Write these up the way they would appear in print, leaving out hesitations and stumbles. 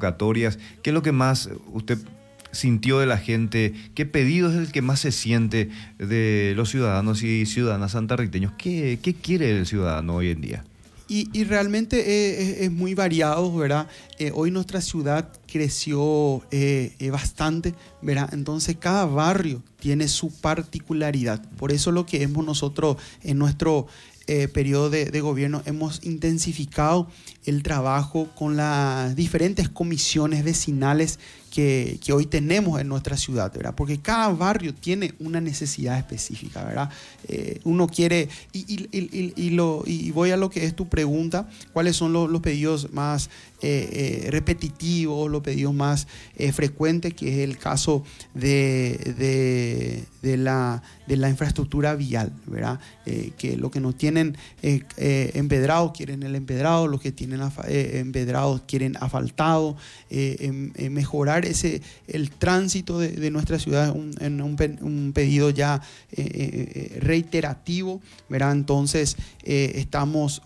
convocatorias. ¿Qué es lo que más usted sintió de la gente? ¿Qué pedido es el que más se siente de los ciudadanos y ciudadanas santarriteños? ¿Qué quiere el ciudadano hoy en día? Y realmente es muy variado, ¿verdad? Hoy nuestra ciudad creció bastante, ¿verdad? Entonces cada barrio tiene su particularidad. Por eso lo que hemos nosotros en nuestro periodo de gobierno hemos intensificado el trabajo con las diferentes comisiones vecinales que hoy tenemos en nuestra ciudad, ¿verdad? Porque cada barrio tiene una necesidad específica, ¿verdad? Uno quiere, y voy a lo que es tu pregunta, ¿cuáles son los pedidos más repetitivos, los pedidos más frecuentes? Que es el caso de la infraestructura vial, ¿verdad? Que lo que no tienen empedrado quieren el empedrado, los que tienen empedrados quieren asfaltado, mejorar el tránsito de nuestra ciudad en un pedido ya reiterativo, ¿verdad? Entonces estamos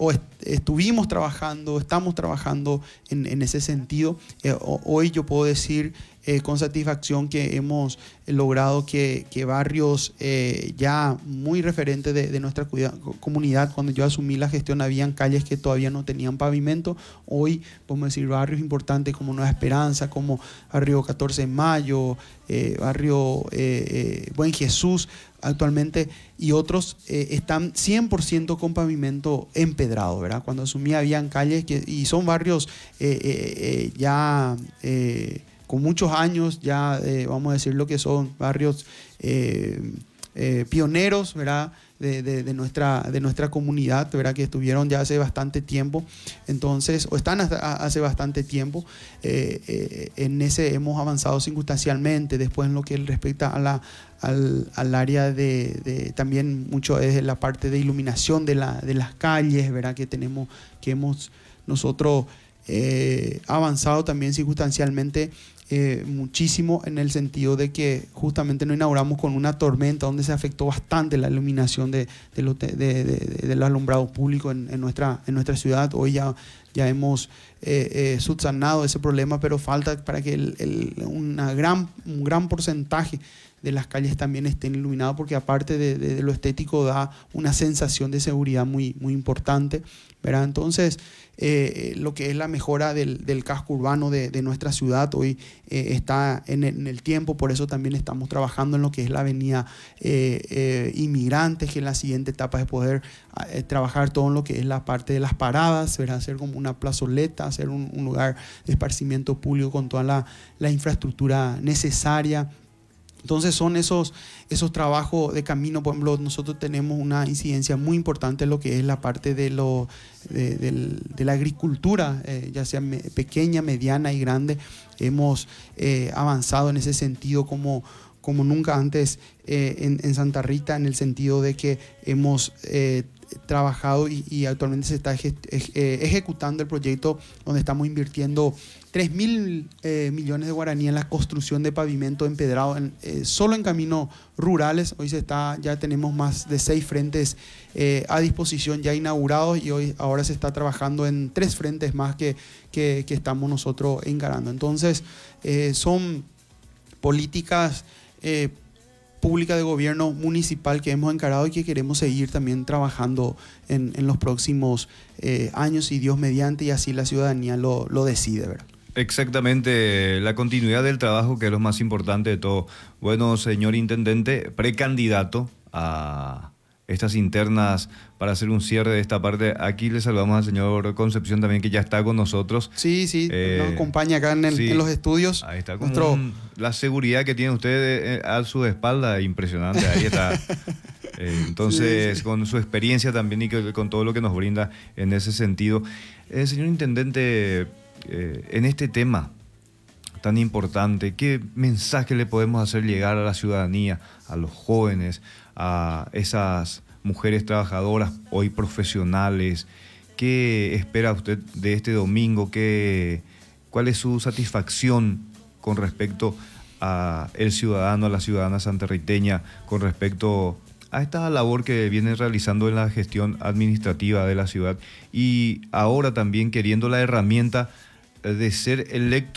trabajando en ese sentido. Hoy yo puedo decir con satisfacción que hemos logrado que barrios ya muy referentes de nuestra comunidad, cuando yo asumí la gestión habían calles que todavía no tenían pavimento. Hoy podemos decir barrios importantes como Nueva Esperanza, como barrio 14 de Mayo, barrio Buen Jesús actualmente, y otros están 100% con pavimento empedrado, ¿verdad? Cuando asumí habían calles y son barrios ya con muchos años, ya vamos a decir lo que son barrios pioneros, ¿verdad? De nuestra comunidad, ¿verdad? Que estuvieron ya hace bastante tiempo, entonces, o están hace bastante tiempo. En ese hemos avanzado circunstancialmente. Después, en lo que respecta al área también mucho es la parte de iluminación de las calles, ¿verdad? Que hemos nosotros avanzado también circunstancialmente muchísimo, en el sentido de que justamente nos inauguramos con una tormenta donde se afectó bastante la iluminación del alumbrado público en nuestra ciudad. Hoy ya hemos subsanado ese problema, pero falta para que un gran porcentaje de las calles también estén iluminadas, porque aparte de lo estético da una sensación de seguridad muy, muy importante, ¿verdad? Entonces, lo que es la mejora del casco urbano de nuestra ciudad hoy está en el tiempo. Por eso también estamos trabajando en lo que es la avenida Inmigrantes, que en la siguiente etapa es poder trabajar todo en lo que es la parte de las paradas, ¿verdad? Hacer como una plazoleta, hacer un lugar de esparcimiento público con toda la infraestructura necesaria. Entonces son esos trabajos de camino. Por ejemplo, nosotros tenemos una incidencia muy importante en lo que es la parte de la agricultura, ya sea pequeña, mediana y grande. Hemos avanzado en ese sentido como nunca antes en Santa Rita, en el sentido de que hemos trabajado y actualmente se está ejecutando el proyecto donde estamos invirtiendo 3.000 millones de guaraní en la construcción de pavimento empedrado solo en caminos rurales. Hoy ya tenemos más de 6 frentes a disposición ya inaugurados, y ahora se está trabajando en 3 frentes más que estamos nosotros encarando. Entonces son políticas pública de gobierno municipal que hemos encarado y que queremos seguir también trabajando en los próximos años, y Dios mediante, y así la ciudadanía lo decide, ¿verdad? Exactamente, la continuidad del trabajo, que es lo más importante de todo. Bueno, señor intendente, precandidato a estas internas, para hacer un cierre de esta parte, aquí le saludamos al señor Concepción también, que ya está con nosotros. Sí, nos acompaña acá en los estudios. Ahí está, la seguridad que tiene usted a su espalda, impresionante, ahí está. Entonces, sí. Con su experiencia también y con todo lo que nos brinda en ese sentido. Señor intendente, en este tema tan importante, ¿qué mensaje le podemos hacer llegar a la ciudadanía, a los jóvenes, a esas mujeres trabajadoras, hoy profesionales? ¿Qué espera usted de este domingo? ¿Cuál es su satisfacción con respecto a el ciudadano, a la ciudadana santarriteña, con respecto a esta labor que viene realizando en la gestión administrativa de la ciudad, y ahora también queriendo la herramienta de ser electo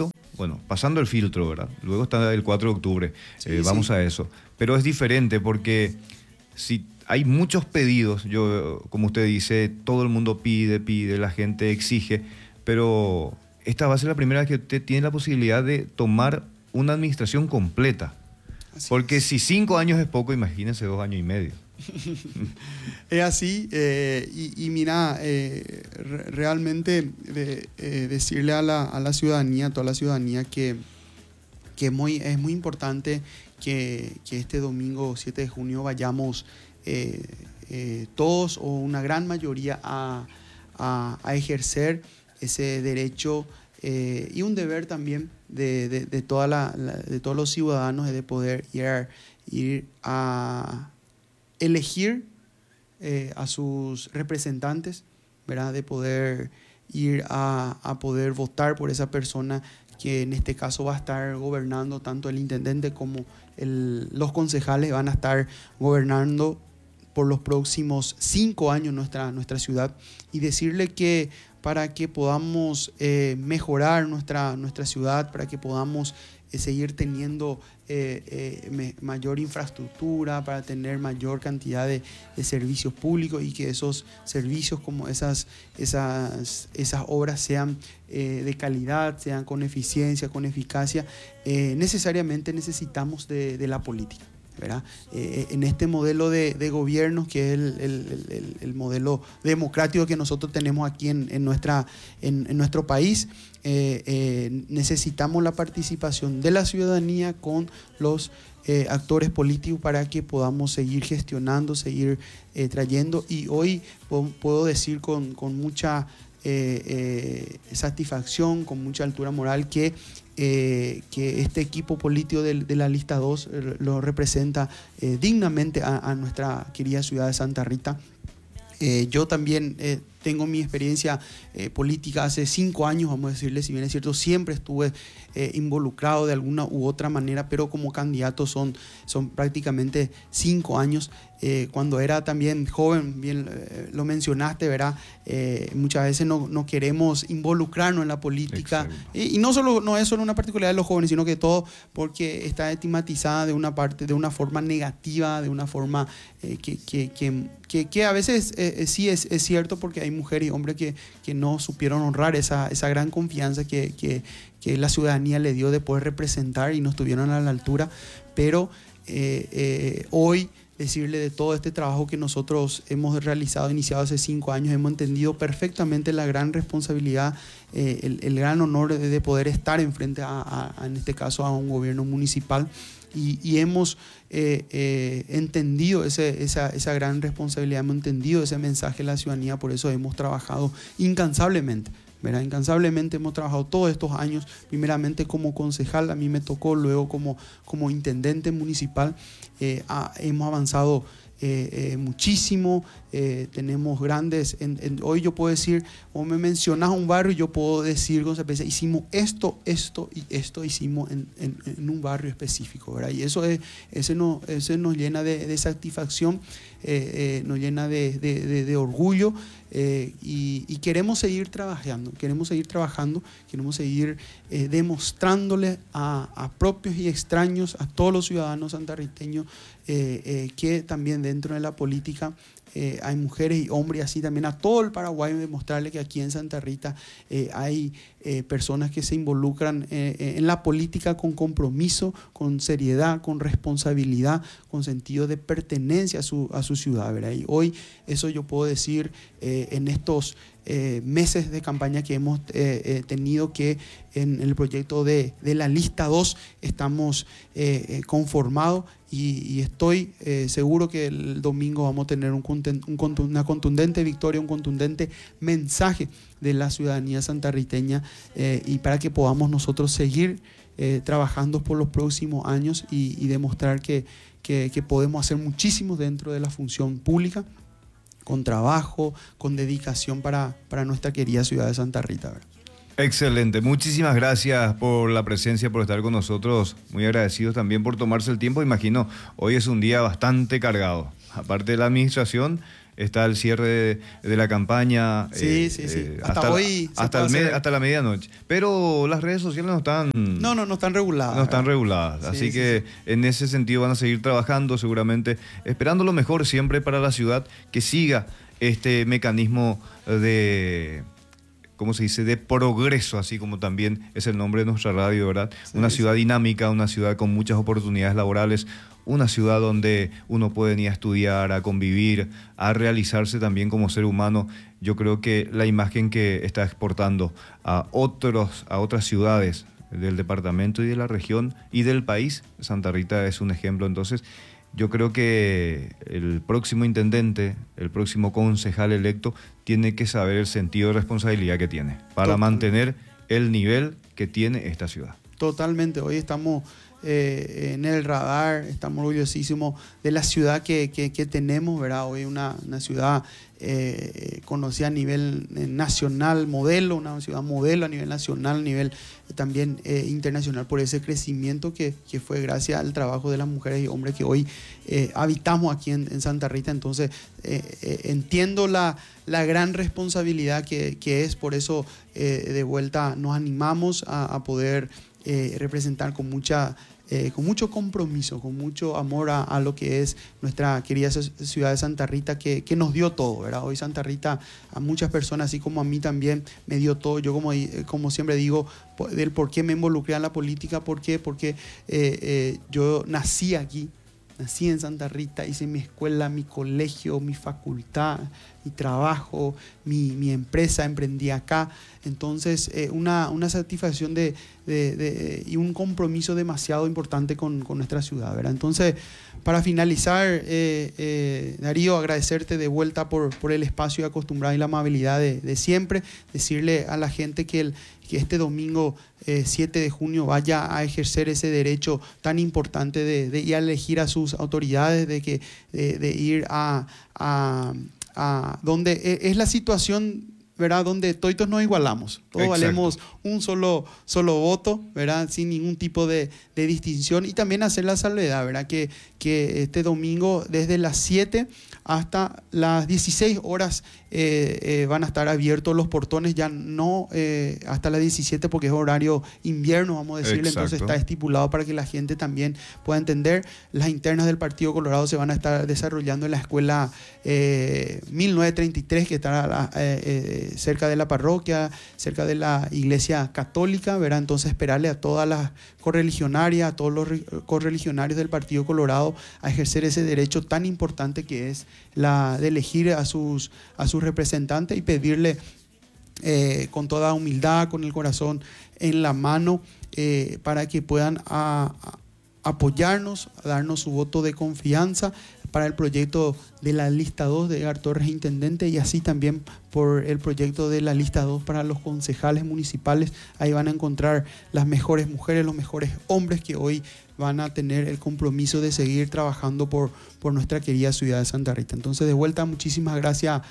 bueno, pasando el filtro, ¿verdad? Luego está el 4 de octubre, Sí, vamos sí. a eso. Pero es diferente porque si hay muchos pedidos, como usted dice, todo el mundo pide, la gente exige, pero esta va a ser la primera vez que usted tiene la posibilidad de tomar una administración completa. Así Porque es. si 5 años es poco, imagínense 2 años y medio. Es así, y mira, realmente decirle a la ciudadanía, a toda la ciudadanía, que es muy importante que este domingo 7 de junio vayamos todos o una gran mayoría a ejercer ese derecho y un deber también de todos los ciudadanos, de poder ir a elegir a sus representantes, ¿verdad? De poder ir a poder votar por esa persona que en este caso va a estar gobernando, tanto el intendente como los concejales van a estar gobernando por los próximos 5 años nuestra ciudad, y decirle que para que podamos mejorar nuestra ciudad, para que podamos seguir teniendo mayor infraestructura, para tener mayor cantidad de servicios públicos, y que esos servicios, como esas obras, sean de calidad, sean con eficiencia, con eficacia, necesariamente necesitamos de la política, ¿verdad? En este modelo de gobierno, que es el modelo democrático que nosotros tenemos aquí en nuestro país, necesitamos la participación de la ciudadanía con los actores políticos para que podamos seguir gestionando, seguir trayendo. Y hoy puedo decir con mucha satisfacción, con mucha altura moral, que este equipo político de la lista 2 lo representa dignamente a nuestra querida ciudad de Santa Rita. Yo también tengo mi experiencia política hace 5 años, vamos a decirle, si bien es cierto, siempre estuve involucrado de alguna u otra manera, pero como candidato son prácticamente 5 años. Cuando era también joven, bien lo mencionaste, ¿verdad? Muchas veces no queremos involucrarnos en la política, y no es solo una particularidad de los jóvenes, sino que todo porque está estigmatizada de una forma negativa, de una forma que a veces sí es cierto, porque hay mujeres y hombres que no supieron honrar esa gran confianza que la ciudadanía le dio de poder representar, y no estuvieron a la altura. Pero hoy decirle de todo este trabajo que nosotros hemos realizado, iniciado hace 5 años, hemos entendido perfectamente la gran responsabilidad, el gran honor de poder estar enfrente en este caso, a un gobierno municipal, y hemos entendido esa gran responsabilidad, hemos entendido ese mensaje de la ciudadanía. Por eso hemos trabajado incansablemente, ¿verdad? Incansablemente hemos trabajado todos estos años, primeramente como concejal, a mí me tocó, luego como intendente municipal. Hemos avanzado muchísimo, tenemos grandes, hoy yo puedo decir, o me mencionas un barrio, yo puedo decir con certeza, hicimos esto y esto hicimos en un barrio específico, ¿verdad? Y eso nos llena de satisfacción, nos llena de orgullo, y queremos seguir trabajando, queremos seguir demostrándole a propios y extraños, a todos los ciudadanos santarriteños, que también dentro de la política hay mujeres y hombres, y así también a todo el Paraguay, demostrarle que aquí en Santa Rita hay personas que se involucran en la política con compromiso, con seriedad, con responsabilidad, con sentido de pertenencia a su ciudad, ¿verdad? Y hoy eso yo puedo decir, en estos meses de campaña que hemos tenido, que en el proyecto de la lista 2 estamos conformados, y estoy seguro que el domingo vamos a tener una contundente victoria, un contundente mensaje de la ciudadanía santarriteña, y para que podamos nosotros seguir trabajando por los próximos años, y demostrar que podemos hacer muchísimo dentro de la función pública, con trabajo, con dedicación para nuestra querida ciudad de Santa Rita, ¿verdad? Excelente, muchísimas gracias por la presencia, por estar con nosotros, muy agradecidos también por tomarse el tiempo. Imagino, hoy es un día bastante cargado, aparte de la administración, está el cierre de la campaña. Sí. Hasta hoy. Hasta la medianoche. Pero las redes sociales no están... No están reguladas. No están reguladas. Así que en ese sentido van a seguir trabajando, seguramente, esperando lo mejor siempre para la ciudad, que siga este mecanismo de... ¿cómo se dice?, de progreso, así como también es el nombre de nuestra radio, ¿verdad? Una ciudad dinámica, una ciudad con muchas oportunidades laborales, una ciudad donde uno puede ir a estudiar, a convivir, a realizarse también como ser humano. Yo creo que la imagen que está exportando a otras ciudades del departamento y de la región y del país, Santa Rita es un ejemplo. Entonces, yo creo que el próximo intendente, el próximo concejal electo, tiene que saber el sentido de responsabilidad que tiene para mantener el nivel que tiene esta ciudad. Totalmente. Hoy estamos en el radar, estamos orgullosísimos de la ciudad que tenemos, ¿verdad? Hoy una ciudad conocida a nivel nacional, modelo, una ciudad modelo a nivel nacional, a nivel también internacional, por ese crecimiento que fue gracias al trabajo de las mujeres y hombres que hoy habitamos aquí en Santa Rita. Entonces entiendo la gran responsabilidad que es, por eso de vuelta nos animamos a poder representar con mucho compromiso, con mucho amor a lo que es nuestra querida ciudad de Santa Rita, que nos dio todo, ¿verdad? Hoy Santa Rita a muchas personas, así como a mí también, me dio todo. Yo como siempre digo, del por qué me involucré en la política, porque yo nací aquí, nací en Santa Rita, hice mi escuela, mi colegio, mi facultad, mi trabajo, mi empresa, emprendí acá. Entonces, una satisfacción y un compromiso demasiado importante con nuestra ciudad, ¿verdad? Entonces, para finalizar, Darío, agradecerte de vuelta por el espacio acostumbrado y la amabilidad de siempre. Decirle a la gente que este domingo 7 de junio vaya a ejercer ese derecho tan importante de ir a elegir a sus autoridades, de ir a donde es la situación, ¿verdad?, donde todos nos igualamos, todos valemos un solo voto, ¿verdad?, sin ningún tipo de distinción. Y también hacer la salvedad, ¿verdad?, que este domingo desde las 7 hasta las 16 horas van a estar abiertos los portones, ya no hasta las 17 porque es horario invierno, vamos a decirle. Entonces está estipulado para que la gente también pueda entender. Las internas del Partido Colorado se van a estar desarrollando en la escuela 1933, que está cerca de la parroquia, cerca de la iglesia católica, ¿verdad? Entonces esperarle a todas las correligionarias, a todos los correligionarios del Partido Colorado a ejercer ese derecho tan importante que es la de elegir a sus representantes, y pedirle con toda humildad, con el corazón en la mano, para que puedan apoyarnos, darnos su voto de confianza para el proyecto de la lista 2 de Edgar Torres, intendente, y así también por el proyecto de la lista 2 para los concejales municipales. Ahí van a encontrar las mejores mujeres, los mejores hombres que hoy van a tener el compromiso de seguir trabajando por nuestra querida ciudad de Santa Rita. Entonces, de vuelta, muchísimas gracias,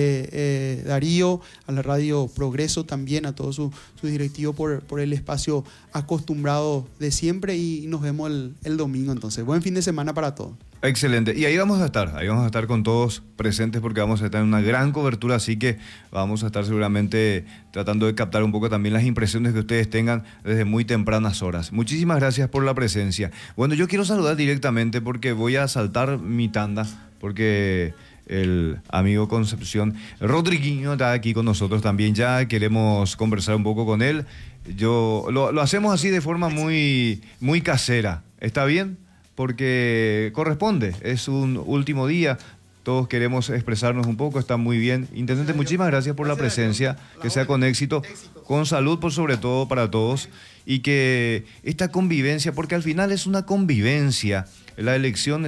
Darío, a la Radio Progreso también, a todo su directivo por el espacio acostumbrado de siempre, y nos vemos el domingo. Entonces, buen fin de semana para todos. Excelente. Y ahí vamos a estar con todos presentes, porque vamos a estar en una gran cobertura, así que vamos a estar seguramente tratando de captar un poco también las impresiones que ustedes tengan desde muy tempranas horas. Muchísimas gracias por la presencia. Bueno, yo quiero saludar directamente porque voy a saltar mi tanda, porque el amigo Concepción Rodriguinho está aquí con nosotros también. Ya queremos conversar un poco con él. Lo hacemos así de forma muy, muy casera. ¿Está bien? Porque corresponde, es un último día, todos queremos expresarnos un poco, está muy bien. Intendente, muchísimas gracias por la presencia, que sea con éxito, con salud por sobre todo para todos, y que esta convivencia, porque al final es una convivencia, la elección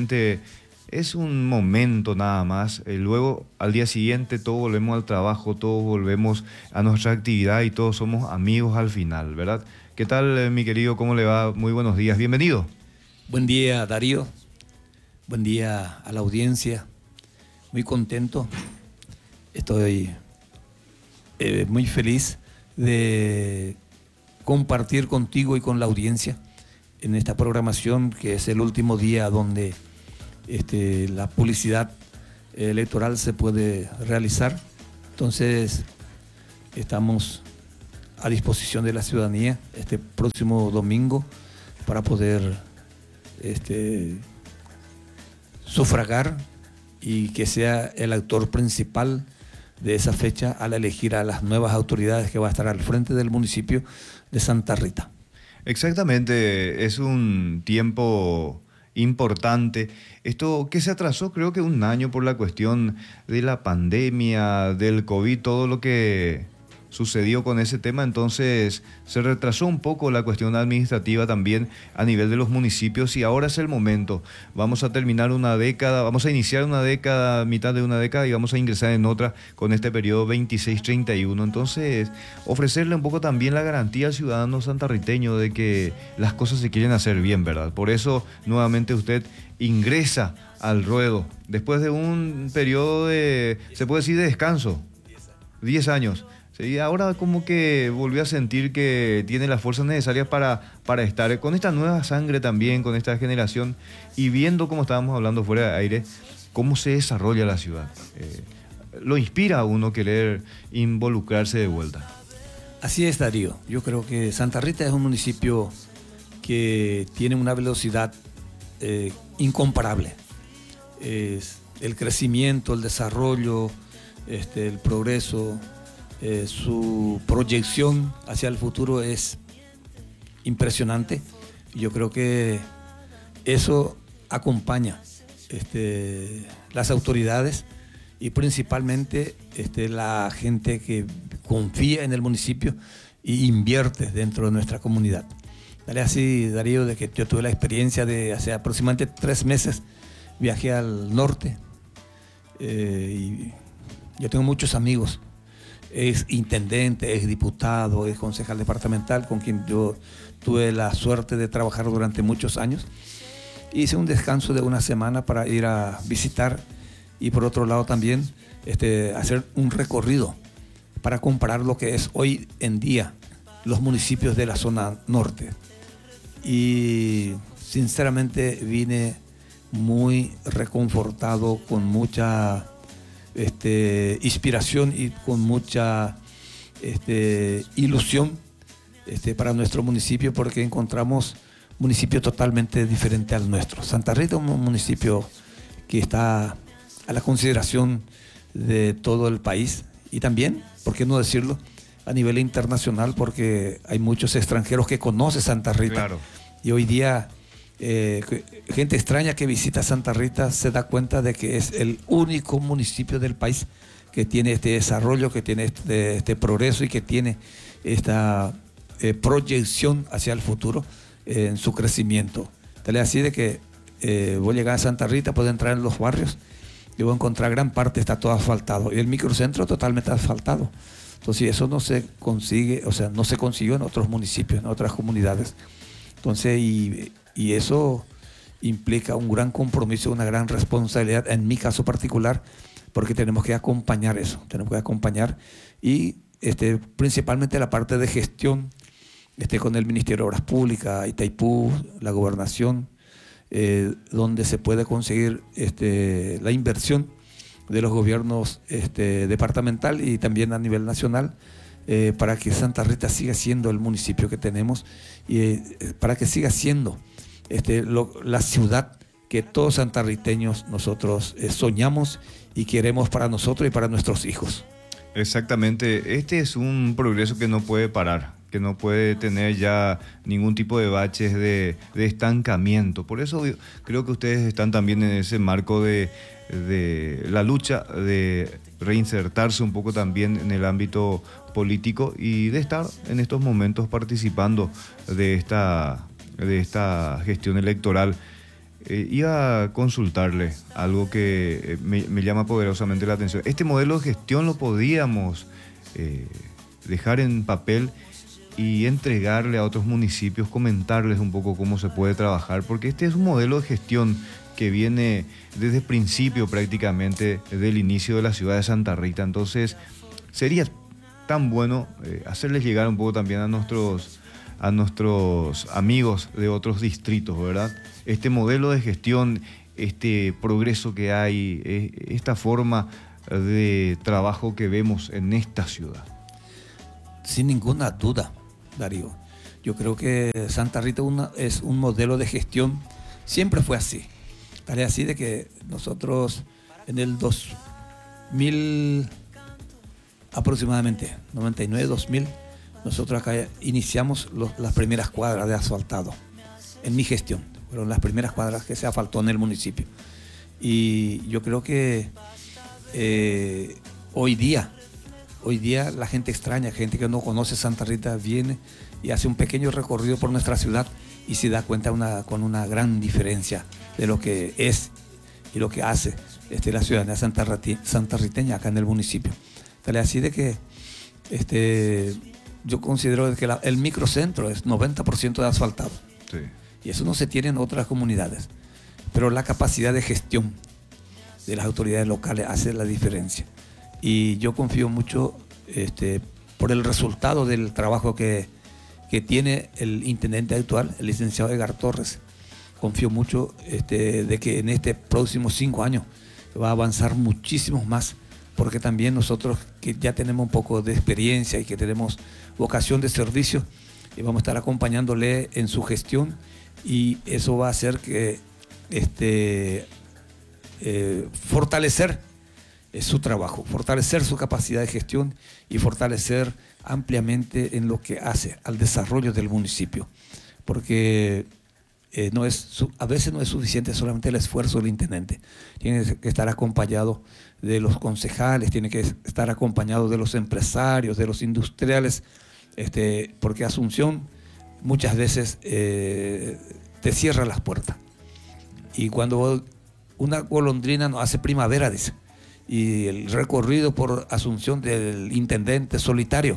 es un momento nada más, luego al día siguiente todos volvemos al trabajo, todos volvemos a nuestra actividad y todos somos amigos al final, ¿verdad? ¿Qué tal, mi querido? ¿Cómo le va? Muy buenos días, bienvenido. Buen día, Darío. Buen día a la audiencia. Muy contento. Estoy muy feliz de compartir contigo y con la audiencia en esta programación, que es el último día donde la publicidad electoral se puede realizar. Entonces, estamos a disposición de la ciudadanía este próximo domingo para poder sufragar y que sea el actor principal de esa fecha al elegir a las nuevas autoridades que va a estar al frente del municipio de Santa Rita. Exactamente, es un tiempo importante. Esto que se atrasó creo que un año por la cuestión de la pandemia, del COVID, todo lo que sucedió con ese tema, entonces se retrasó un poco la cuestión administrativa también a nivel de los municipios y ahora es el momento. Vamos a terminar una década, vamos a iniciar una década, mitad de una década y vamos a ingresar en otra con este periodo 26-31. Entonces, ofrecerle un poco también la garantía al ciudadano santarriteño de que las cosas se quieren hacer bien, ¿verdad? Por eso, nuevamente usted ingresa al ruedo después de un periodo de, se puede decir, de descanso, 10 años. Sí, ahora como que volvió a sentir que tiene las fuerzas necesarias para estar con esta nueva sangre también, con esta generación y viendo, como estábamos hablando fuera de aire, cómo se desarrolla la ciudad. Lo inspira a uno querer involucrarse de vuelta. Así es, Darío. Yo creo que Santa Rita es un municipio que tiene una velocidad incomparable. El crecimiento, el desarrollo, el progreso, su proyección hacia el futuro es impresionante. Yo creo que eso acompaña las autoridades y principalmente la gente que confía en el municipio y invierte dentro de nuestra comunidad. Dale así, Darío, de que yo tuve la experiencia de hace aproximadamente 3 meses, viajé al norte y yo tengo muchos amigos. Es intendente, es diputado, es concejal departamental, con quien yo tuve la suerte de trabajar durante muchos años. Hice un descanso de una semana para ir a visitar y por otro lado también hacer un recorrido para comparar lo que es hoy en día los municipios de la zona norte. Y sinceramente vine muy reconfortado, con mucha inspiración y con mucha ilusión para nuestro municipio, porque encontramos un municipio totalmente diferente al nuestro. Santa Rita es un municipio que está a la consideración de todo el país y también, ¿por qué no decirlo?, a nivel internacional, porque hay muchos extranjeros que conocen Santa Rita. Claro. Y hoy día gente extraña que visita Santa Rita se da cuenta de que es el único municipio del país que tiene este desarrollo, que tiene este progreso y que tiene esta proyección hacia el futuro en su crecimiento. Tal es así de que voy a llegar a Santa Rita, puedo entrar en los barrios y voy a encontrar gran parte está todo asfaltado y el microcentro totalmente asfaltado. Entonces eso no se consigue, o sea, no se consiguió en otros municipios, en otras comunidades. Entonces, y eso implica un gran compromiso, una gran responsabilidad, en mi caso particular, porque tenemos que acompañar eso, tenemos que acompañar y principalmente la parte de gestión con el Ministerio de Obras Públicas, Itaipú, la Gobernación, donde se puede conseguir la inversión de los gobiernos departamental y también a nivel nacional, para que Santa Rita siga siendo el municipio que tenemos y para que siga siendo la ciudad que todos santarriteños nosotros soñamos y queremos para nosotros y para nuestros hijos. Exactamente, este es un progreso que no puede parar, que no puede tener ya ningún tipo de baches de estancamiento. Por eso creo que ustedes están también en ese marco de la lucha de reinsertarse un poco también en el ámbito político y de estar en estos momentos participando de esta gestión electoral. Iba a consultarle algo que me llama poderosamente la atención. Este modelo de gestión lo podíamos dejar en papel y entregarle a otros municipios, comentarles un poco cómo se puede trabajar, porque este es un modelo de gestión que viene desde el principio prácticamente del inicio de la ciudad de Santa Rita. Entonces sería tan bueno hacerles llegar un poco también a nuestros amigos de otros distritos, ¿verdad? Este modelo de gestión este progreso que hay, esta forma de trabajo que vemos en esta ciudad? Sin ninguna duda, Darío. Yo creo que Santa Rita es un modelo de gestión, siempre fue así. Tal es así de que nosotros en el 2000, aproximadamente, 99, 2000, nosotros acá iniciamos las primeras cuadras de asfaltado. En mi gestión, fueron las primeras cuadras que se asfaltó en el municipio. Y yo creo que hoy día la gente extraña, gente que no conoce Santa Rita, viene y hace un pequeño recorrido por nuestra ciudad y se da cuenta con una gran diferencia de lo que es y lo que hace la ciudadanía santarriteña acá en el municipio. Tal es así de que yo considero que el microcentro es 90% de asfaltado. Sí. Y eso no se tiene en otras comunidades. Pero la capacidad de gestión de las autoridades locales hace la diferencia. Y yo confío mucho por el resultado del trabajo que tiene el intendente actual, el licenciado Edgar Torres. Confío mucho de que en este próximos 5 años va a avanzar muchísimo más, porque también nosotros que ya tenemos un poco de experiencia y que tenemos vocación de servicio, vamos a estar acompañándole en su gestión, y eso va a hacer que fortalecer su trabajo, fortalecer su capacidad de gestión y fortalecer ampliamente en lo que hace al desarrollo del municipio, porque a veces no es suficiente solamente el esfuerzo del intendente, tiene que estar acompañado de los concejales, tiene que estar acompañado de los empresarios, de los industriales, porque Asunción muchas veces te cierra las puertas, y cuando una golondrina no hace primavera, dice, y el recorrido por Asunción del intendente solitario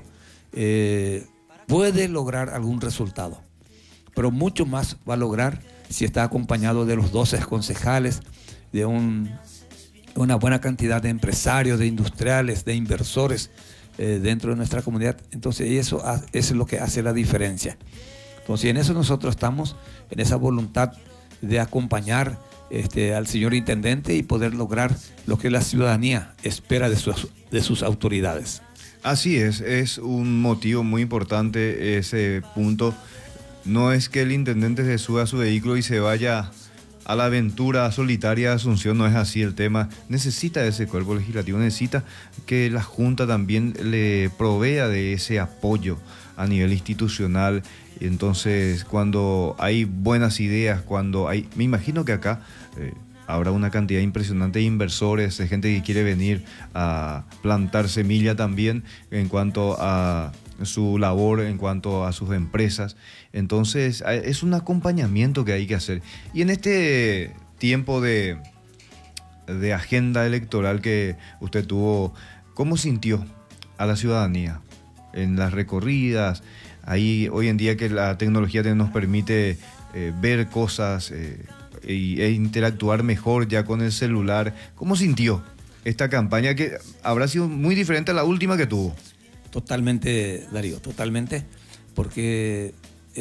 puede lograr algún resultado, pero mucho más va a lograr si está acompañado de los 12 concejales, de una buena cantidad de empresarios, de industriales, de inversores dentro de nuestra comunidad. Entonces eso es lo que hace la diferencia. Entonces en eso nosotros estamos, en esa voluntad de acompañar al señor intendente y poder lograr lo que la ciudadanía espera de sus autoridades. Así es un motivo muy importante ese punto. No es que el intendente se suba a su vehículo y se vaya a la aventura solitaria de Asunción, no es así el tema. Necesita ese cuerpo legislativo, necesita que la Junta también le provea de ese apoyo a nivel institucional. Entonces, cuando hay buenas ideas, me imagino que acá habrá una cantidad impresionante de inversores, de gente que quiere venir a plantar semilla también en cuanto a su labor, en cuanto a sus empresas. Entonces, es un acompañamiento que hay que hacer. Y en este tiempo de agenda electoral que usted tuvo, ¿cómo sintió a la ciudadanía en las recorridas? Ahí hoy en día que la tecnología nos permite ver cosas e interactuar mejor ya con el celular. ¿Cómo sintió esta campaña que habrá sido muy diferente a la última que tuvo? Totalmente, Darío, totalmente, porque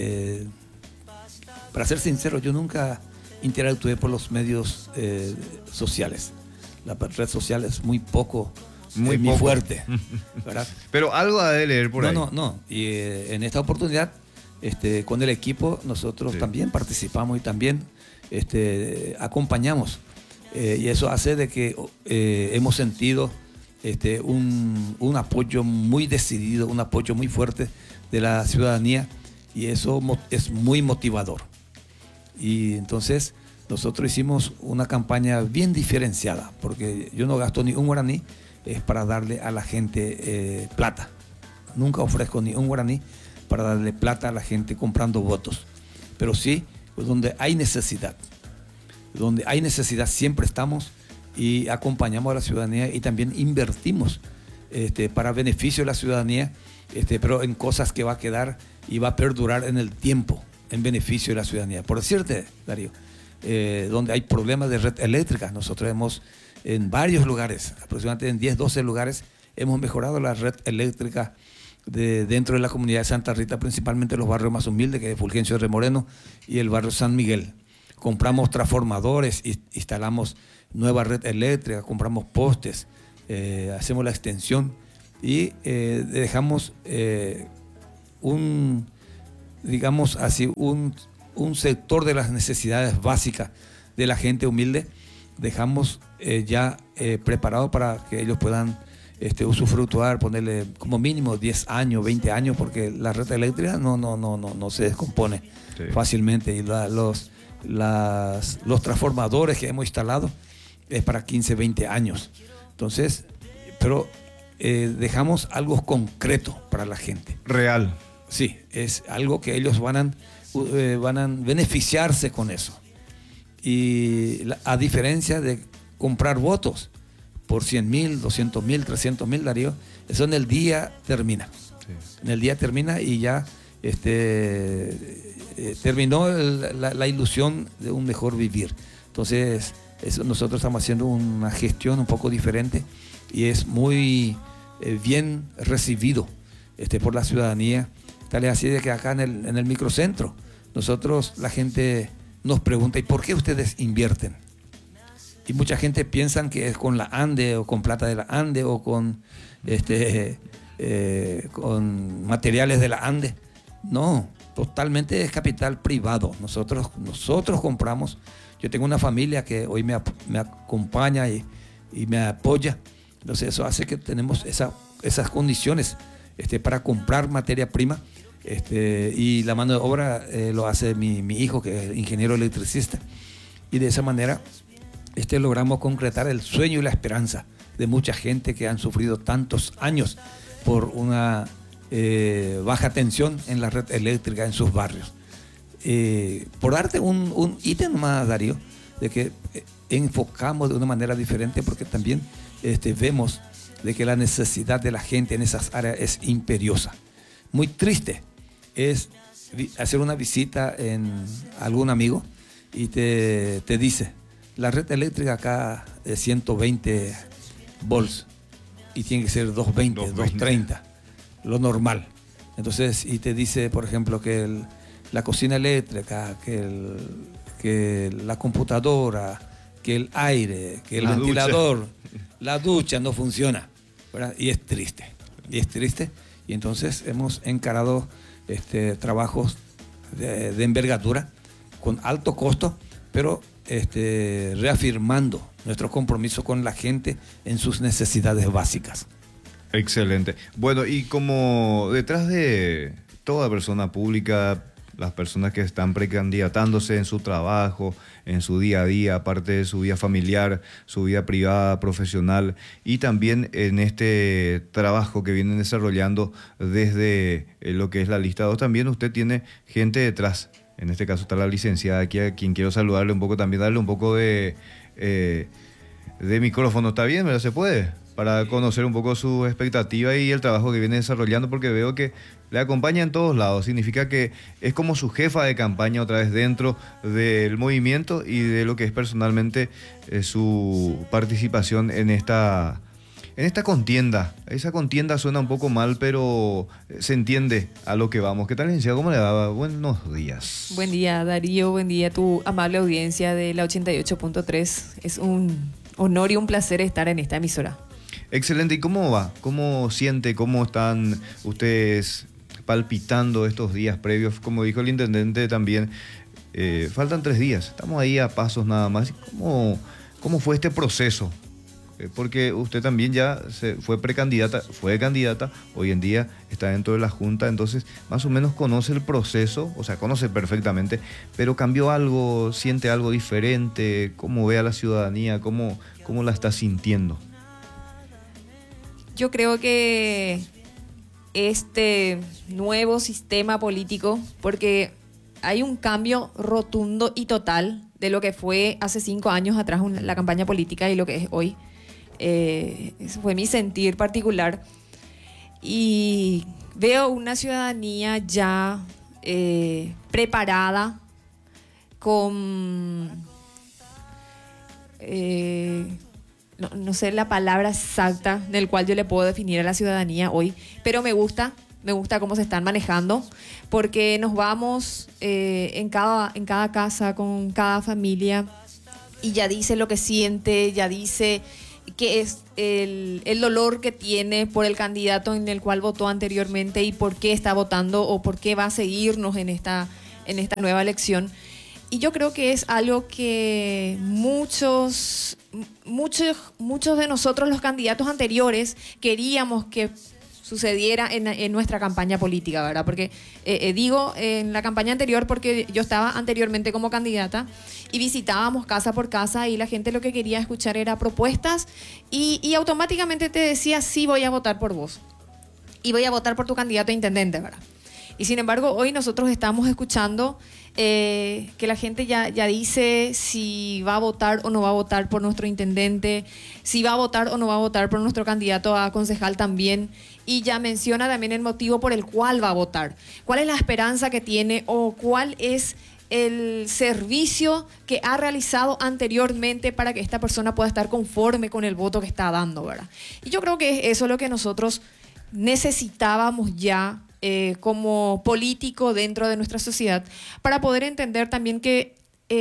para ser sincero, yo nunca interactué por los medios sociales. La red social es muy poco. Muy fuerte, ¿verdad? Pero algo ha de leer por ahí. No. Y en esta oportunidad, con el equipo, nosotros también participamos y también acompañamos. Y eso hace de que hemos sentido un apoyo muy decidido, un apoyo muy fuerte de la ciudadanía, y eso es muy motivador. Y entonces nosotros hicimos una campaña bien diferenciada, porque yo no gasto ni un guaraní. Es para darle a la gente plata. Nunca ofrezco ni un guaraní para darle plata a la gente comprando votos. Pero sí, pues donde hay necesidad. Donde hay necesidad siempre estamos y acompañamos a la ciudadanía, y también invertimos para beneficio de la ciudadanía, pero en cosas que va a quedar y va a perdurar en el tiempo, en beneficio de la ciudadanía. Por decirte, Darío, donde hay problemas de red eléctrica, nosotros hemos en varios lugares, aproximadamente en 10, 12 lugares, hemos mejorado la red eléctrica dentro de la comunidad de Santa Rita, principalmente los barrios más humildes, que es Fulgencio de Remoreno y el barrio San Miguel, compramos transformadores, instalamos nueva red eléctrica, compramos postes, hacemos la extensión y dejamos digamos así, un sector de las necesidades básicas de la gente humilde, dejamos ya preparado para que ellos puedan usufructuar, ponerle como mínimo 10 años, 20 años, porque la red eléctrica no se descompone fácilmente, y los transformadores que hemos instalado es para 15, 20 años. Entonces, pero dejamos algo concreto para la gente. Real. Sí, es algo que ellos van a beneficiarse con eso. Y a diferencia de comprar votos por 100.000, 200.000, 300.000, Darío, eso en el día termina. Sí. En el día termina y ya terminó la ilusión de un mejor vivir. Entonces, nosotros estamos haciendo una gestión un poco diferente y es muy bien recibido por la ciudadanía. Tal es así de que acá en el microcentro, nosotros, la gente nos pregunta, ¿y por qué ustedes invierten? Y mucha gente piensa que es con la ANDE o con plata de la ANDE o con materiales de la ANDE. No, totalmente es capital privado. Nosotros compramos. Yo tengo una familia que hoy me acompaña y me apoya. Entonces eso hace que tenemos esas condiciones para comprar materia prima. Y la mano de obra lo hace mi hijo, que es ingeniero electricista. Y de esa manera logramos concretar el sueño y la esperanza de mucha gente que han sufrido tantos años por una baja tensión en la red eléctrica en sus barrios. Por darte un ítem más, Darío, de que enfocamos de una manera diferente, porque también vemos de que la necesidad de la gente en esas áreas es imperiosa. Muy triste es hacer una visita en algún amigo y te dice, la red eléctrica acá es 120 volts y tiene que ser 220, 230, lo normal. Entonces, y te dice, por ejemplo, que la cocina eléctrica, que la computadora, que el aire, que el ventilador, la ducha no funciona, ¿verdad? Y es triste. Y entonces hemos encarado trabajos de envergadura con alto costo, pero reafirmando nuestro compromiso con la gente en sus necesidades básicas. Excelente. Bueno, y como detrás de toda persona pública, las personas que están precandidatándose en su trabajo, en su día a día, aparte de su vida familiar, su vida privada, profesional, y también en este trabajo que vienen desarrollando desde lo que es la lista 2, también usted tiene gente detrás. En este caso está la licenciada aquí, a quien quiero saludarle un poco, también darle un poco de micrófono. ¿Está bien? ¿Verdad? ¿Se puede? Para conocer un poco su expectativa y el trabajo que viene desarrollando, porque veo que le acompaña en todos lados. Significa que es como su jefa de campaña otra vez dentro del movimiento y de lo que es personalmente su participación en esta contienda. Esa contienda suena un poco mal, pero se entiende a lo que vamos. ¿Qué tal, licenciado? ¿Cómo le va? Buenos días. Buen día, Darío. Buen día a tu amable audiencia de la 88.3. Es un honor y un placer estar en esta emisora. Excelente. ¿Y cómo va? ¿Cómo siente? ¿Cómo están ustedes palpitando estos días previos? Como dijo el intendente también, faltan 3 días. Estamos ahí a pasos nada más. ¿Cómo fue este proceso? Porque usted también ya fue candidata, hoy en día está dentro de la Junta, entonces más o menos conoce el proceso, o sea, conoce perfectamente, pero cambió algo, siente algo diferente, ¿cómo ve a la ciudadanía? ¿Cómo la está sintiendo? Yo creo que este nuevo sistema político, porque hay un cambio rotundo y total de lo que fue hace 5 años atrás la campaña política y lo que es hoy. Eso fue mi sentir particular. Y veo una ciudadanía ya preparada, con... no sé la palabra exacta del cual yo le puedo definir a la ciudadanía hoy, pero me gusta me gusta cómo se están manejando, porque nos vamos en cada casa, con cada familia, y ya dice lo que siente, ya dice qué es el dolor que tiene por el candidato en el cual votó anteriormente y por qué está votando o por qué va a seguirnos en esta nueva elección. Y yo creo que es algo que muchos de nosotros, los candidatos anteriores, queríamos que sucediera en nuestra campaña política, ¿verdad? Porque digo en la campaña anterior porque yo estaba anteriormente como candidata y visitábamos casa por casa y la gente lo que quería escuchar era propuestas y automáticamente te decía, sí, voy a votar por vos y voy a votar por tu candidato a intendente, ¿verdad? Y sin embargo, hoy nosotros estamos escuchando que la gente ya dice si va a votar o no va a votar por nuestro intendente, si va a votar o no va a votar por nuestro candidato a concejal también, y ya menciona también el motivo por el cual va a votar, cuál es la esperanza que tiene o cuál es el servicio que ha realizado anteriormente para que esta persona pueda estar conforme con el voto que está dando, ¿verdad? Y yo creo que es eso lo que nosotros necesitábamos ya como político dentro de nuestra sociedad para poder entender también que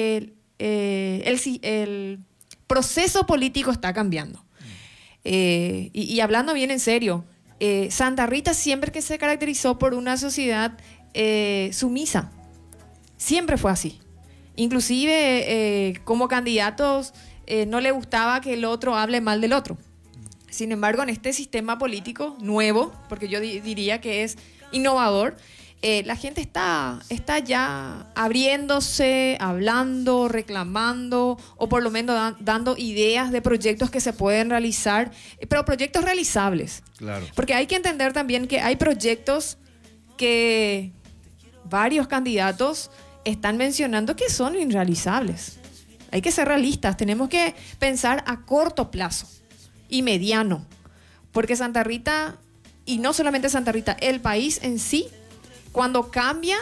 el proceso político está cambiando. Y hablando bien en serio, Santa Rita siempre que se caracterizó por una sociedad sumisa. Siempre fue así. Inclusive como candidatos no le gustaba que el otro hable mal del otro. Sin embargo, en este sistema político nuevo, porque yo diría que es innovador, la gente está ya abriéndose, hablando, reclamando o por lo menos dando ideas de proyectos que se pueden realizar, pero proyectos realizables. Claro. Porque hay que entender también que hay proyectos que varios candidatos están mencionando que son irrealizables. Hay que ser realistas, tenemos que pensar a corto plazo y mediano, porque Santa Rita, y no solamente Santa Rita, el país en sí, cuando cambia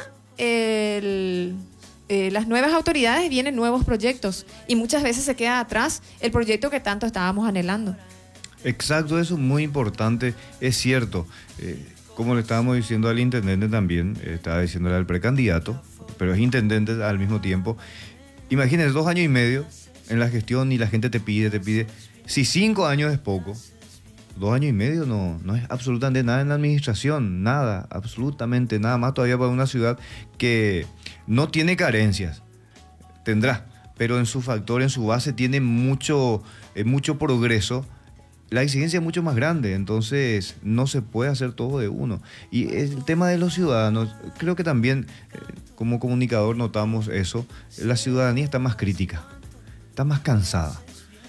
las nuevas autoridades, vienen nuevos proyectos y muchas veces se queda atrás el proyecto que tanto estábamos anhelando. Exacto, eso es muy importante, es cierto. Como le estábamos diciendo al intendente también, estaba diciéndole al precandidato, pero es intendente al mismo tiempo. Imagínense 2 años y medio en la gestión y la gente te pide. Si 5 años es poco, 2 años y medio no es absolutamente nada en la administración, nada, absolutamente nada más todavía para una ciudad que no tiene carencias, tendrá, pero en su factor, en su base tiene mucho progreso. La exigencia es mucho más grande, entonces no se puede hacer todo de uno. Y el tema de los ciudadanos, creo que también como comunicador notamos eso, la ciudadanía está más crítica, está más cansada.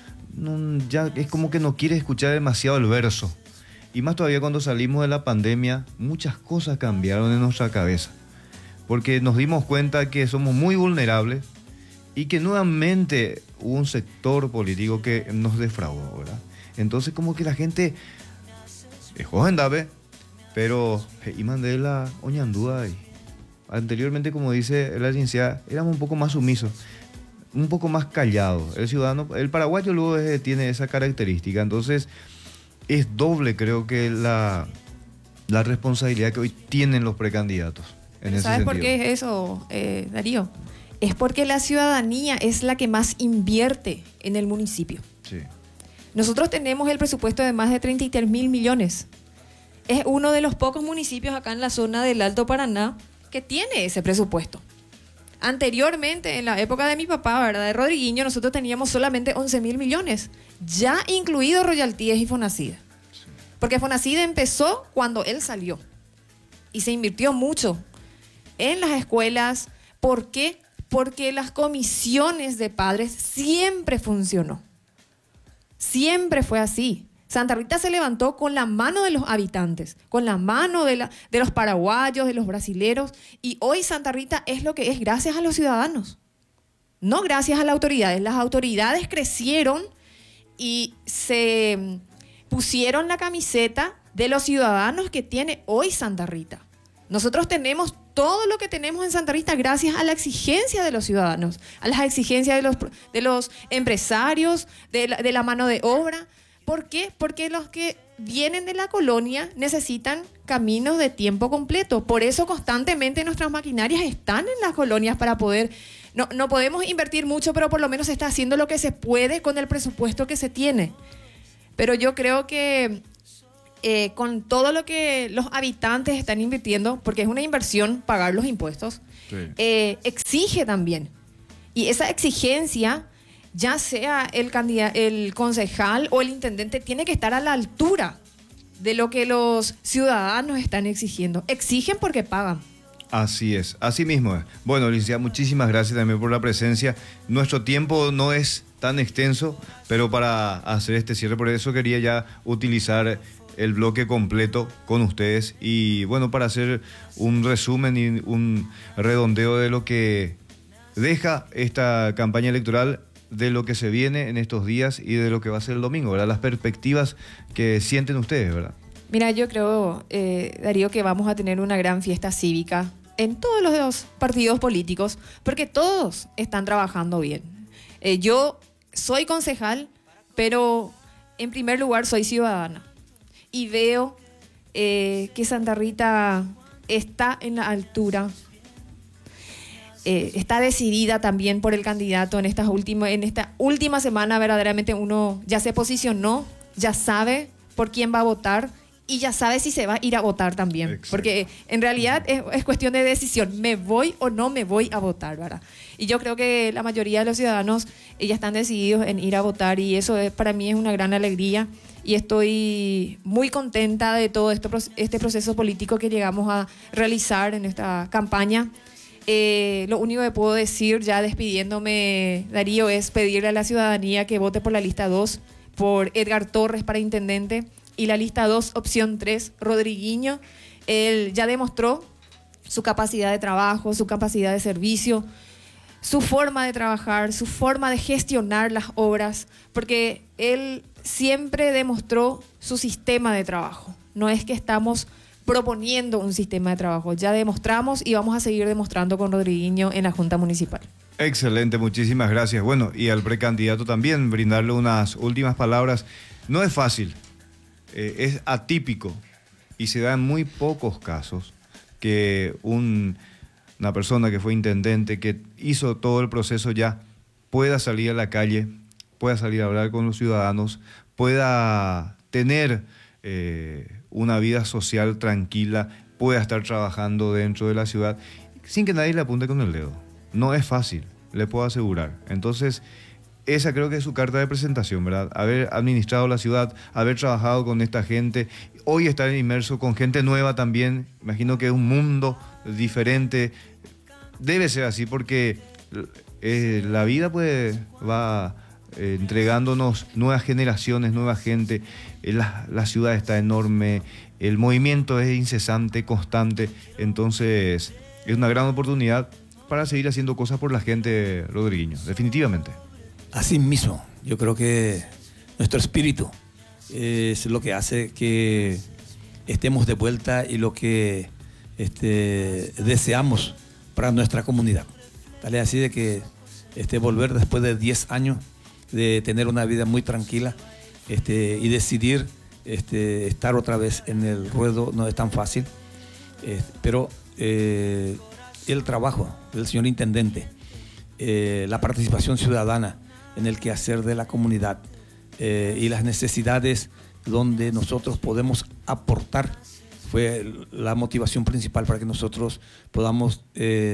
Ya es como que no quiere escuchar demasiado el verso. Y más todavía cuando salimos de la pandemia, muchas cosas cambiaron en nuestra cabeza. Porque nos dimos cuenta que somos muy vulnerables y que nuevamente hubo un sector político que nos defraudó, ¿verdad? Entonces como que la gente es joven, ¿dabe? Pero y Mandela, Oñandúa, y anteriormente, como dice la licenciada, éramos un poco más sumisos, un poco más callados. El ciudadano, el paraguayo luego tiene esa característica. Entonces es doble, creo que la responsabilidad que hoy tienen los precandidatos. ¿Sabes por qué es eso, Darío? Es porque la ciudadanía es la que más invierte en el municipio. Sí. Nosotros tenemos el presupuesto de más de 33.000 millones. Es uno de los pocos municipios acá en la zona del Alto Paraná que tiene ese presupuesto. Anteriormente, en la época de mi papá, ¿verdad?, de Rodriguinho, nosotros teníamos solamente 11.000 millones, ya incluido royalties y Fonacide. Porque Fonacide empezó cuando él salió y se invirtió mucho en las escuelas. ¿Por qué? Porque las comisiones de padres siempre funcionó. Siempre fue así. Santa Rita se levantó con la mano de los habitantes, con la mano de los paraguayos, de los brasileros, y hoy Santa Rita es lo que es gracias a los ciudadanos, no gracias a las autoridades. Las autoridades crecieron y se pusieron la camiseta de los ciudadanos que tiene hoy Santa Rita. Nosotros tenemos todo lo que tenemos en Santa Rita gracias a la exigencia de los ciudadanos, a las exigencias de los empresarios, de la mano de obra. ¿Por qué? Porque los que vienen de la colonia necesitan caminos de tiempo completo. Por eso constantemente nuestras maquinarias están en las colonias para poder... No podemos invertir mucho, pero por lo menos se está haciendo lo que se puede con el presupuesto que se tiene. Pero yo creo que con todo lo que los habitantes están invirtiendo, porque es una inversión pagar los impuestos, sí, exige también. Y esa exigencia, ya sea el concejal o el intendente, tiene que estar a la altura de lo que los ciudadanos están exigiendo. Exigen porque pagan. Así es, así mismo es. Bueno, licenciada, muchísimas gracias también por la presencia. Nuestro tiempo no es tan extenso, pero para hacer este cierre, por eso quería ya utilizar el bloque completo con ustedes y bueno, para hacer un resumen y un redondeo de lo que deja esta campaña electoral, de lo que se viene en estos días y de lo que va a ser el domingo, ¿verdad? Las perspectivas que sienten ustedes, ¿verdad? Mira, yo creo, Darío, que vamos a tener una gran fiesta cívica en todos los partidos políticos, porque todos están trabajando bien. Yo soy concejal, pero en primer lugar soy ciudadana. Y veo que Santa Rita está en la altura, está decidida también por el candidato en esta última semana. Verdaderamente uno ya se posicionó, ya sabe por quién va a votar y ya sabe si se va a ir a votar también. Exacto. Porque en realidad es cuestión de decisión, ¿me voy o no me voy a votar, verdad? Y yo creo que la mayoría de los ciudadanos ya están decididos en ir a votar y eso para mí es una gran alegría. Y estoy muy contenta de todo este proceso político que llegamos a realizar en esta campaña. Lo único que puedo decir, ya despidiéndome, Darío, es pedirle a la ciudadanía que vote por la lista 2, por Edgar Torres para intendente, y la lista 2, opción 3, Rodriguinho. Él ya demostró su capacidad de trabajo, su capacidad de servicio, su forma de trabajar, su forma de gestionar las obras, porque él siempre demostró su sistema de trabajo. No es que estamos proponiendo un sistema de trabajo, ya demostramos y vamos a seguir demostrando con Rodriguinho en la Junta Municipal. Excelente, muchísimas gracias. Bueno, y al precandidato también brindarle unas últimas palabras. No es fácil, es atípico y se da en muy pocos casos que una persona que fue intendente, que hizo todo el proceso ya, pueda salir a la calle, pueda salir a hablar con los ciudadanos, pueda tener una vida social tranquila, pueda estar trabajando dentro de la ciudad sin que nadie le apunte con el dedo. No es fácil, le puedo asegurar. Entonces, esa creo que es su carta de presentación, ¿verdad? Haber administrado la ciudad, haber trabajado con esta gente, hoy estar inmerso con gente nueva también. Imagino que es un mundo diferente. Debe ser así porque la vida pues va entregándonos nuevas generaciones, nueva gente. La ciudad está enorme, el movimiento es incesante, constante. Entonces es una gran oportunidad para seguir haciendo cosas por la gente, Rodriguinho, definitivamente. Así mismo, yo creo que nuestro espíritu es lo que hace que estemos de vuelta y lo que deseamos para nuestra comunidad. Tal es así de que volver después de 10 años de tener una vida muy tranquila y decidir estar otra vez en el ruedo no es tan fácil, pero el trabajo del señor intendente, la participación ciudadana en el quehacer de la comunidad y las necesidades donde nosotros podemos aportar fue la motivación principal para que nosotros podamos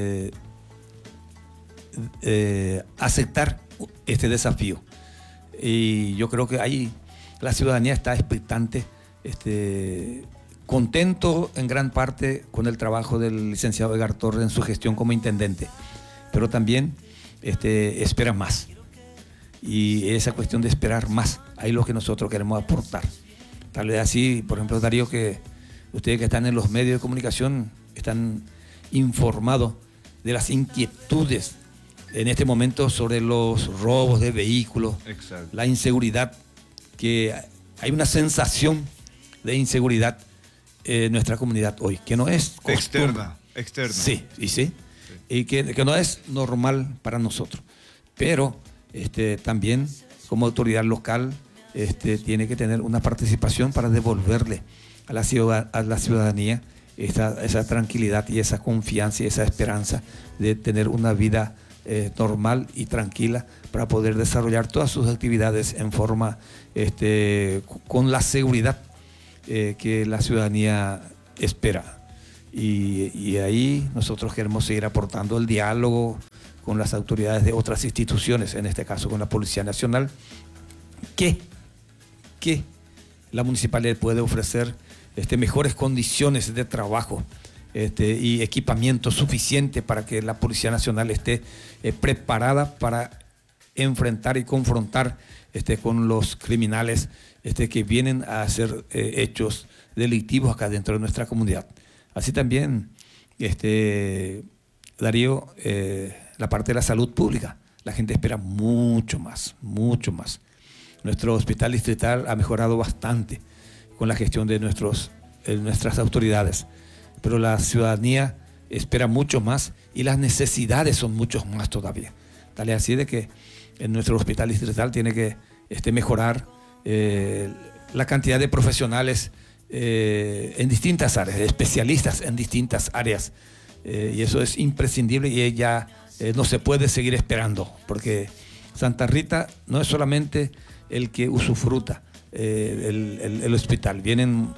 aceptar este desafío. Y yo creo que ahí la ciudadanía está expectante, contento en gran parte con el trabajo del licenciado Edgar Torres en su gestión como intendente, pero también espera más. Y esa cuestión de esperar más, ahí es lo que nosotros queremos aportar. Tal vez así, por ejemplo, Darío, que ustedes que están en los medios de comunicación están informados de las inquietudes en este momento sobre los robos de vehículos. Exacto. La inseguridad, que hay una sensación de inseguridad en nuestra comunidad hoy, que no es externa. Sí, y que no es normal para nosotros. Pero también como autoridad local tiene que tener una participación para devolverle a la ciudadanía esa tranquilidad y esa confianza y esa esperanza de tener una vida normal y tranquila para poder desarrollar todas sus actividades en forma, con la seguridad que la ciudadanía espera. Y ahí nosotros queremos seguir aportando el diálogo con las autoridades de otras instituciones, en este caso con la Policía Nacional, que la municipalidad puede ofrecer mejores condiciones de trabajo y equipamiento suficiente para que la Policía Nacional esté preparada para enfrentar y confrontar con los criminales que vienen a hacer hechos delictivos acá dentro de nuestra comunidad. Así también, Darío, la parte de la salud pública. La gente espera mucho más, mucho más. Nuestro hospital distrital ha mejorado bastante con la gestión de nuestras autoridades, pero la ciudadanía espera mucho más y las necesidades son mucho más todavía. Tal es así de que en nuestro hospital distrital tiene que mejorar la cantidad de profesionales en distintas áreas, especialistas en distintas áreas, y eso es imprescindible y ya no se puede seguir esperando, porque Santa Rita no es solamente el que usufruta el hospital. Vienen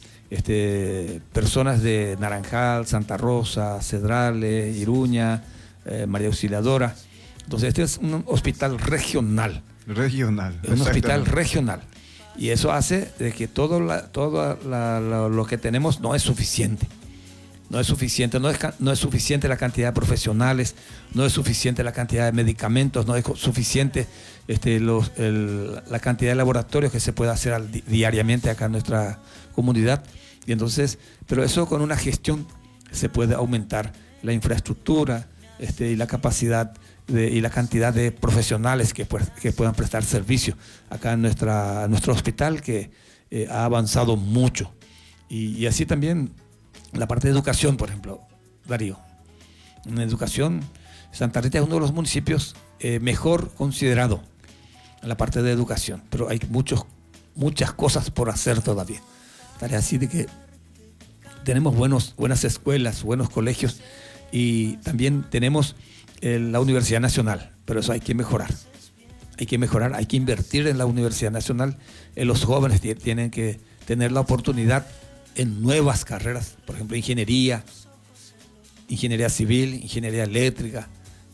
personas de Naranjal, Santa Rosa, Cedrales, Iruña, María Auxiliadora. Entonces este es un hospital regional. Un hospital regional. Y eso hace de que todo lo que tenemos no es suficiente. No es suficiente la cantidad de profesionales, no es suficiente la cantidad de medicamentos, no es suficiente la cantidad de laboratorios que se puede hacer diariamente acá en nuestra comunidad. Y entonces, pero eso con una gestión se puede aumentar la infraestructura y la capacidad y la cantidad de profesionales que puedan prestar servicio acá en nuestro hospital, que ha avanzado mucho. Y así también la parte de educación, por ejemplo, Darío. En educación, Santa Rita es uno de los municipios mejor considerado en la parte de educación, pero hay muchas cosas por hacer todavía. Tal es así de que tenemos buenas escuelas, buenos colegios, y también tenemos la Universidad Nacional, pero eso hay que mejorar. Hay que invertir en la Universidad Nacional. Los jóvenes tienen que tener la oportunidad en nuevas carreras, por ejemplo, ingeniería civil, ingeniería eléctrica,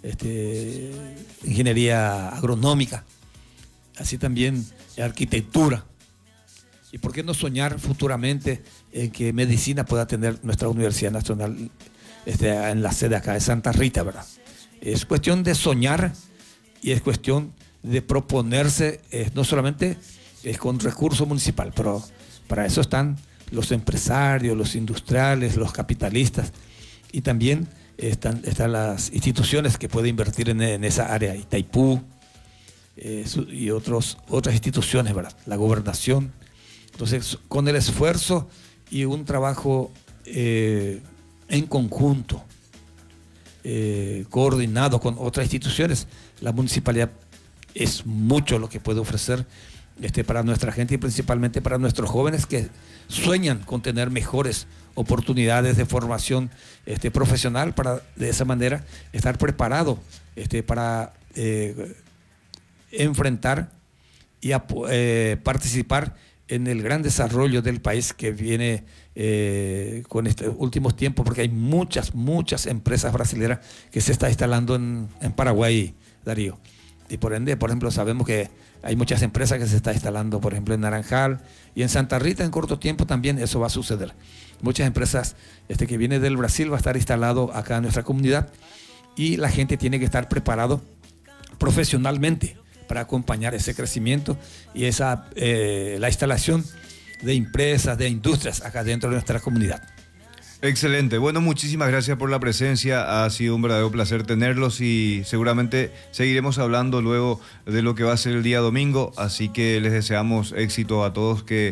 ingeniería agronómica, así también arquitectura. ¿Y por qué no soñar futuramente en que medicina pueda tener nuestra Universidad Nacional en la sede acá de Santa Rita, ¿verdad? Es cuestión de soñar y es cuestión de proponerse, no solamente con recurso municipal, pero para eso están los empresarios, los industriales, los capitalistas, y también están las instituciones que pueden invertir en esa área, Itaipú y otras instituciones, ¿verdad? La gobernación. Entonces, con el esfuerzo y un trabajo en conjunto, coordinado con otras instituciones, la municipalidad es mucho lo que puede ofrecer para nuestra gente y principalmente para nuestros jóvenes que sueñan con tener mejores oportunidades de formación profesional, para de esa manera estar preparado para enfrentar y participar en el gran desarrollo del país que viene con estos últimos tiempos, porque hay muchas empresas brasileñas que se están instalando en Paraguay, Darío. Y por ende, por ejemplo, sabemos que hay muchas empresas que se están instalando, por ejemplo, en Naranjal y en Santa Rita. En corto tiempo también eso va a suceder. Muchas empresas que vienen del Brasil va a estar instalado acá en nuestra comunidad, y la gente tiene que estar preparado profesionalmente para acompañar ese crecimiento y la instalación de empresas, de industrias acá dentro de nuestra comunidad. Excelente. Bueno, muchísimas gracias por la presencia. Ha sido un verdadero placer tenerlos y seguramente seguiremos hablando luego de lo que va a ser el día domingo. Así que les deseamos éxito a todos, que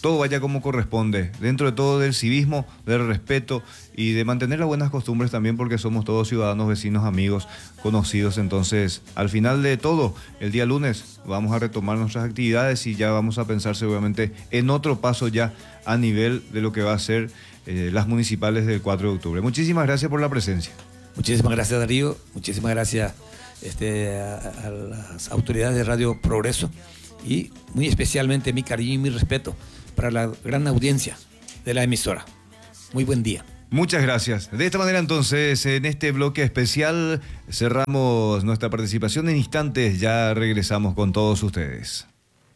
todo vaya como corresponde, dentro de todo del civismo, del respeto y de mantener las buenas costumbres también, porque somos todos ciudadanos, vecinos, amigos, conocidos. Entonces, al final de todo, el día lunes vamos a retomar nuestras actividades y ya vamos a pensar seguramente en otro paso ya a nivel de lo que va a ser las municipales del 4 de octubre. Muchísimas gracias por la presencia. Muchísimas gracias, Darío. Muchísimas gracias a las autoridades de Radio Progreso, y muy especialmente mi cariño y mi respeto para la gran audiencia de la emisora. Muy buen día. Muchas gracias. De esta manera, entonces, en este bloque especial cerramos nuestra participación. En instantes ya regresamos con todos ustedes.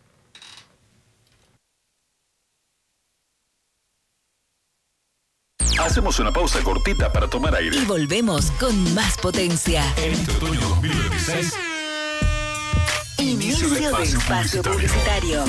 Hacemos una pausa cortita para tomar aire. Y volvemos con más potencia. En este otoño 2026. Inicio del espacio publicitario.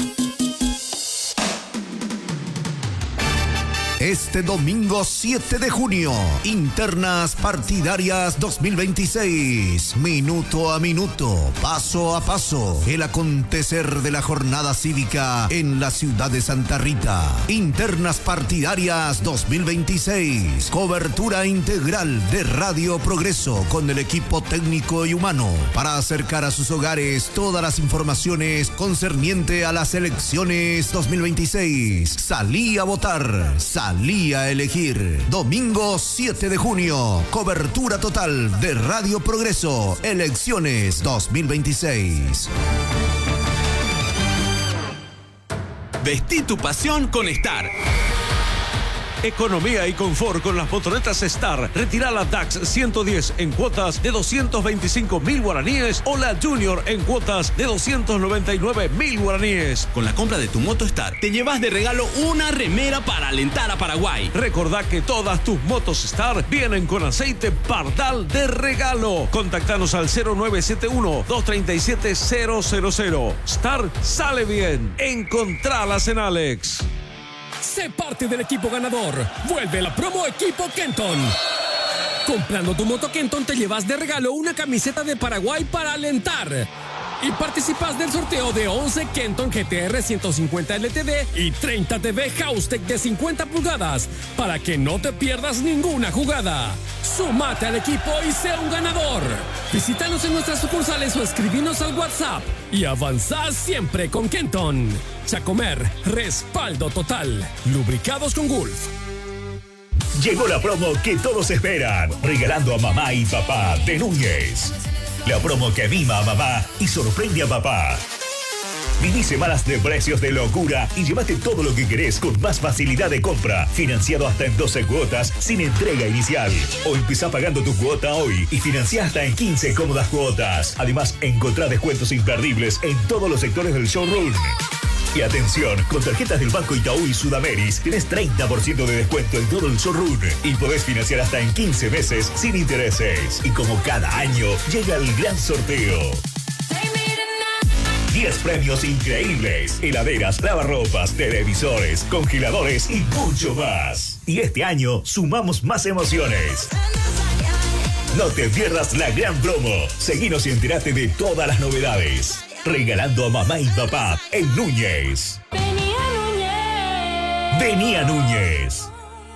Este domingo 7 de junio, Internas Partidarias 2026. Minuto a minuto, paso a paso, el acontecer de la jornada cívica en la ciudad de Santa Rita. Internas Partidarias 2026. Cobertura integral de Radio Progreso con el equipo técnico y humano para acercar a sus hogares todas las informaciones concerniente a las elecciones 2026. Salí a votar. Salí a elegir. Domingo 7 de junio. Cobertura total de Radio Progreso. Elecciones 2026. Vestí tu pasión con Star. Economía y confort con las motonetas Star. Retira la DAX 110 en cuotas de 225.000 guaraníes o la Junior en cuotas de 299.000 guaraníes. Con la compra de tu moto Star, te llevas de regalo una remera para alentar a Paraguay. Recordá que todas tus motos Star vienen con aceite Pardal de regalo. Contactanos al 0971-237-000. Star sale bien. Encontralas en Alex. Sé parte del equipo ganador. Vuelve la promo Equipo Kenton. Comprando tu moto Kenton te llevas de regalo una camiseta de Paraguay para alentar. Y participas del sorteo de 11 Kenton GTR 150 LTD y 30 TV Houstech de 50 pulgadas para que no te pierdas ninguna jugada. Súmate al equipo y sé un ganador. Visítanos en nuestras sucursales o escribinos al WhatsApp y avanzá siempre con Kenton. Chacomer, respaldo total. Lubricados con Gulf. Llegó la promo que todos esperan, regalando a mamá y papá de Núñez. La promo que mima a mamá y sorprende a papá. Viví semanas de precios de locura y llévate todo lo que querés con más facilidad de compra. Financiado hasta en 12 cuotas sin entrega inicial. O empezá pagando tu cuota hoy y financia hasta en 15 cómodas cuotas. Además, encontrá descuentos imperdibles en todos los sectores del showroom. Y atención, con tarjetas del Banco Itaú y Sudameris tenés 30% de descuento en todo el showroom y podés financiar hasta en 15 meses sin intereses. Y como cada año, llega el gran sorteo. 10 premios increíbles, heladeras, lavarropas, televisores, congeladores y mucho más. Y este año sumamos más emociones. No te pierdas la gran promo. Seguinos y entérate de todas las novedades. Regalando a mamá y papá en Núñez. Vení a Núñez. Vení a Núñez.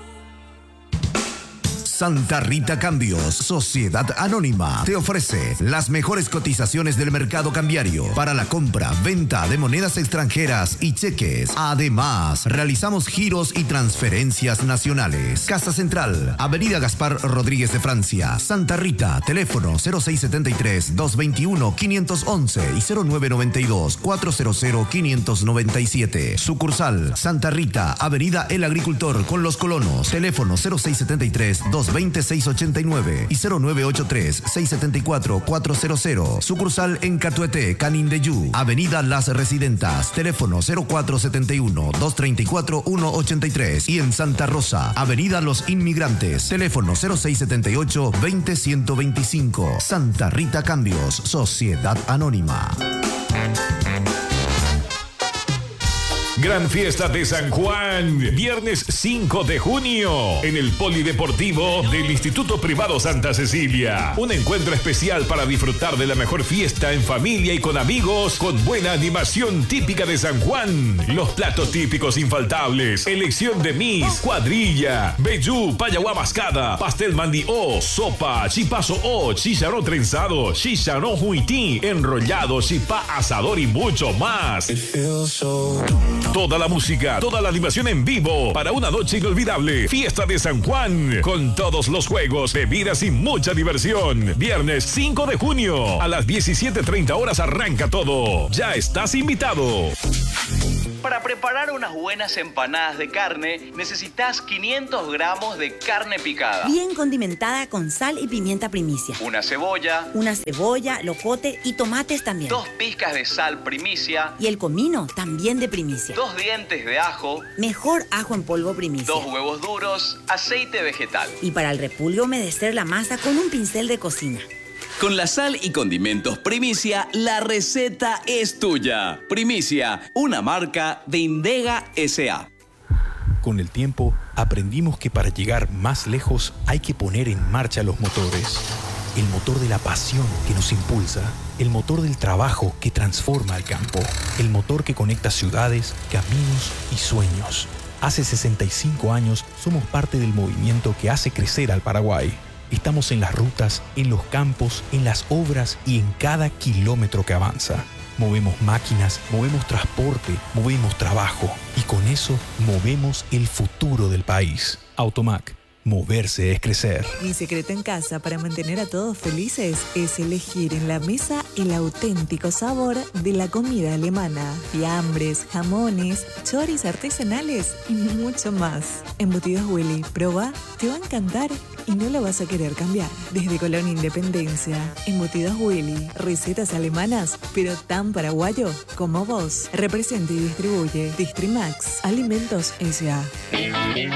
Santa Rita Cambios, Sociedad Anónima, te ofrece las mejores cotizaciones del mercado cambiario para la compra, venta de monedas extranjeras y cheques. Además, realizamos giros y transferencias nacionales. Casa Central, Avenida Gaspar Rodríguez de Francia, Santa Rita, teléfono 0673-221-511 y 0992-400-597. Sucursal, Santa Rita, Avenida El Agricultor con Los Colonos, teléfono 0673-220-689 y 0983-674-400. Sucursal en Catuete, Canindeyú, Avenida Las Residentas, teléfono 0471-234-183 y en Santa Rosa, Avenida Los Inmigrantes, teléfono 0678-20125. Santa Rita Cambios, Sociedad Anónima. Gran fiesta de San Juan, viernes 5 de junio, en el Polideportivo del Instituto Privado Santa Cecilia. Un encuentro especial para disfrutar de la mejor fiesta en familia y con amigos, con buena animación típica de San Juan. Los platos típicos infaltables, elección de Miss, cuadrilla, vellú, payaguá mascada, pastel mandí-o, sopa, chipazo o, chicharrón trenzado, chicharrón huití, enrollado, chipá asador y mucho más. Toda la música, toda la animación en vivo para una noche inolvidable. Fiesta de San Juan, con todos los juegos, bebidas y mucha diversión. Viernes 5 de junio, a las 17:30 horas arranca todo. Ya estás invitado. Para preparar unas buenas empanadas de carne, necesitas 500 gramos de carne picada. Bien condimentada con sal y pimienta primicia. Una cebolla, locote y tomates también. 2 pizcas de sal primicia. Y el comino también de primicia. 2 dientes de ajo. Mejor ajo en polvo primicia. 2 huevos duros, aceite vegetal. Y para el repulgue humedecer la masa con un pincel de cocina. Con la sal y condimentos Primicia, la receta es tuya. Primicia, una marca de Indega S.A. Con el tiempo, aprendimos que para llegar más lejos hay que poner en marcha los motores. El motor de la pasión que nos impulsa. El motor del trabajo que transforma el campo. El motor que conecta ciudades, caminos y sueños. Hace 65 años somos parte del movimiento que hace crecer al Paraguay. Estamos en las rutas, en los campos, en las obras y en cada kilómetro que avanza. Movemos máquinas, movemos transporte, movemos trabajo y con eso movemos el futuro del país. Automac. Moverse es crecer. Mi secreto en casa para mantener a todos felices es elegir en la mesa el auténtico sabor de la comida alemana. Fiambres, jamones, choris artesanales y mucho más. Embutidos Willy, proba, te va a encantar y no lo vas a querer cambiar. Desde Colón Independencia, Embutidos Willy, recetas alemanas, pero tan paraguayo como vos. Representa y distribuye Distrimax Alimentos S.A.